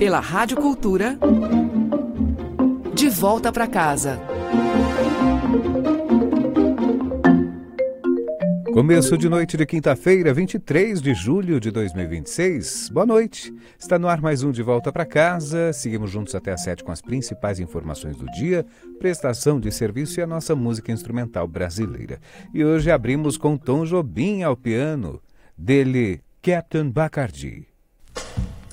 pela Rádio Cultura, De Volta para Casa. Começo de noite de quinta-feira, 23 de julho de 2026. Boa noite. Está no ar mais um De Volta para Casa. Seguimos juntos até às 7 com as principais informações do dia, prestação de serviço e a nossa música instrumental brasileira. E hoje abrimos com Tom Jobim ao piano, dele Captain Bacardi.